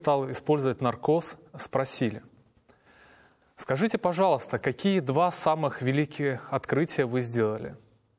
стал использовать наркоз, спросили: «Скажите, пожалуйста, какие два самых великих открытия вы сделали?»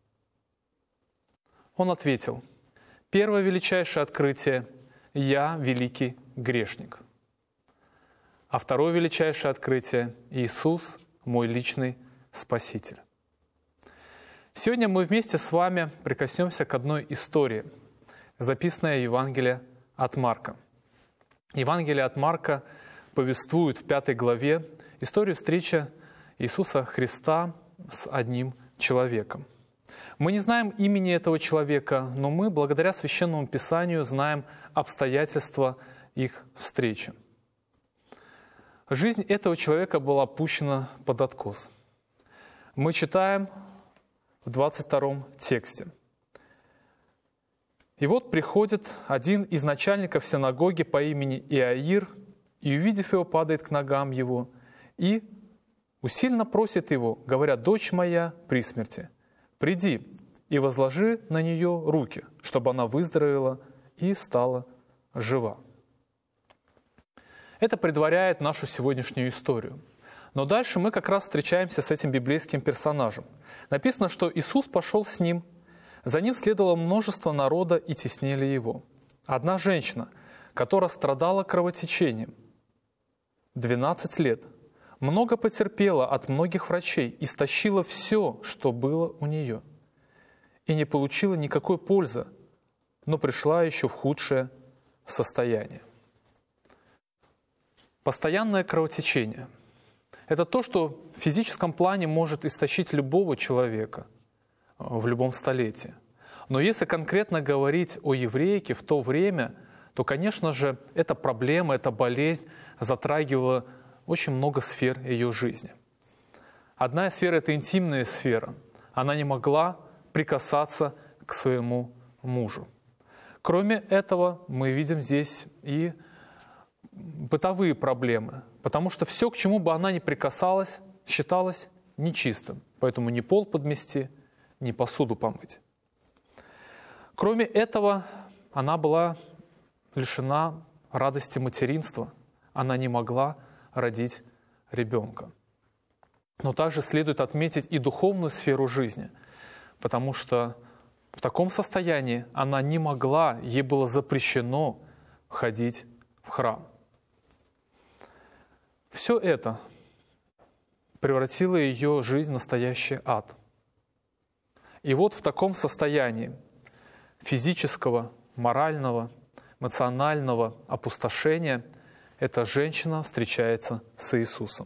Он ответил: «Первое величайшее открытие – я великий грешник. А второе величайшее открытие – Иисус – мой личный Спаситель». Сегодня мы вместе с вами прикоснемся к одной истории, записанной в Евангелии от Марка. Евангелие от Марка повествует в 5 главе историю встречи Иисуса Христа с одним человеком. Мы не знаем имени этого человека, но мы, благодаря Священному Писанию, знаем обстоятельства их встречи. Жизнь этого человека была пущена под откос. Мы читаем в 22 тексте. «И вот приходит один из начальников синагоги по имени Иаир, и, увидев его, падает к ногам его, и усиленно просит его, говоря: «Дочь моя при смерти, приди и возложи на нее руки, чтобы она выздоровела и стала жива». Это предваряет нашу сегодняшнюю историю. Но дальше мы как раз встречаемся с этим библейским персонажем. Написано, что Иисус пошел с ним, за ним следовало множество народа и теснили его. Одна женщина, которая страдала кровотечением 12 лет, много потерпела от многих врачей, истощила все, что было у нее, и не получила никакой пользы, но пришла еще в худшее состояние. Постоянное кровотечение – это то, что в физическом плане может истощить любого человека в любом столетии. Но если конкретно говорить о еврейке в то время, то, конечно же, эта проблема, эта болезнь затрагивала очень много сфер ее жизни. Одна из сфер – это интимная сфера. Она не могла прикасаться к своему мужу. Кроме этого, мы видим здесь и бытовые проблемы, потому что все, к чему бы она ни прикасалась, считалось нечистым. Поэтому ни пол подмести, ни посуду помыть. Кроме этого, она была лишена радости материнства. Она не могла родить ребенка. Но также следует отметить и духовную сферу жизни, потому что в таком состоянии она не могла, ей было запрещено ходить в храм. Все это превратило ее жизнь в настоящий ад. И вот в таком состоянии физического, морального, эмоционального опустошения эта женщина встречается с Иисусом.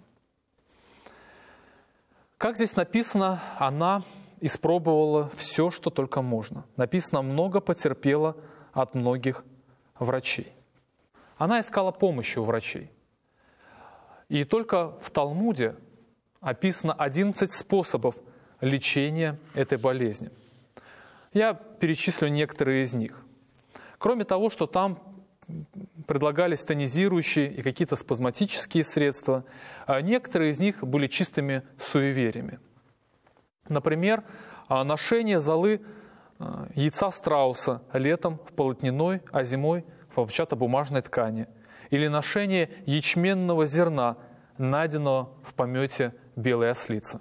Как здесь написано, она испробовала все, что только можно. Написано, много потерпела от многих врачей. Она искала помощи у врачей. И только в Талмуде описано 11 способов лечения этой болезни. Я перечислю некоторые из них. Кроме того, что там предлагались тонизирующие и какие-то спазматические средства, некоторые из них были чистыми суевериями. Например, ношение золы яйца страуса летом в полотняной, а зимой в хлопчатобумажной ткани. Или ношение ячменного зерна, найденного в помете белой ослицы.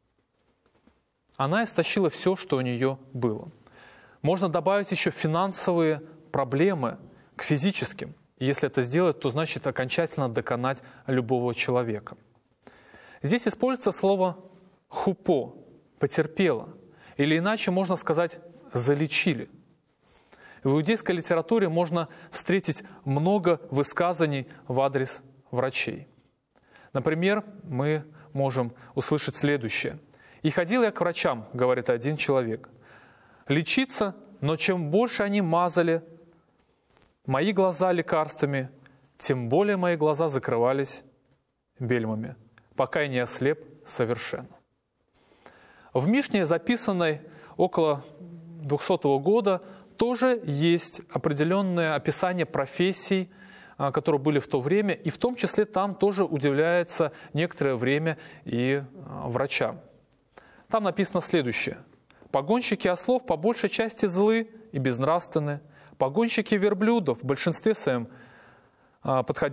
Она истощила все, что у нее было. Можно добавить еще финансовые проблемы к физическим. И если это сделать, то значит окончательно доконать любого человека. Здесь используется слово «хупо» – «потерпела». Или иначе можно сказать «залечили». В иудейской литературе можно встретить много высказаний в адрес врачей. Например, мы можем услышать следующее. «И ходил я к врачам, — говорит один человек, — лечиться, но чем больше они мазали мои глаза лекарствами, тем более мои глаза закрывались бельмами, пока я не ослеп совершенно». В Мишне, записанной около 200 года, тоже есть определенное описание профессий, которые были в то время, и в том числе там тоже уделяется некоторое время и врачам. Там написано следующее. «Погонщики ослов по большей части злы и безнравственны, погонщики верблюдов в большинстве своем подходить